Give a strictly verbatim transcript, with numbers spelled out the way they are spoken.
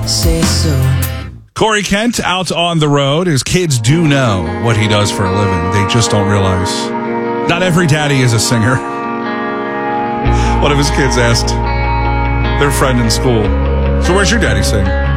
Say so. Corey Kent out on the road. His kids do know what he does for a living. They just don't realize. Not every daddy is a singer. One of his kids asked their friend in school, so where's your daddy sing?